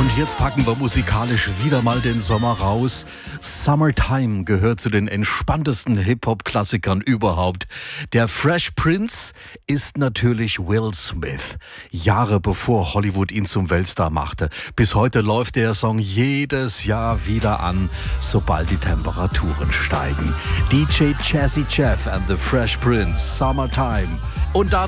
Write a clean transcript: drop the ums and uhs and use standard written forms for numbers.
Und jetzt packen wir musikalisch wieder mal den Sommer raus. Summertime gehört zu den entspanntesten Hip-Hop-Klassikern überhaupt. Der Fresh Prince ist natürlich Will Smith. Jahre bevor Hollywood ihn zum Weltstar machte. Bis heute läuft der Song jedes Jahr wieder an, sobald die Temperaturen steigen. DJ Jazzy Jeff and the Fresh Prince, Summertime. Und